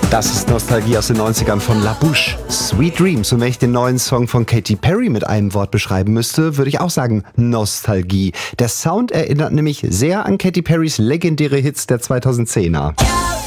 Das ist Nostalgie aus den 90ern von La Bouche. Sweet Dreams. Und wenn ich den neuen Song von Katy Perry mit einem Wort beschreiben müsste, würde ich auch sagen Nostalgie. Der Sound erinnert nämlich sehr an Katy Perrys legendäre Hits der 2010er.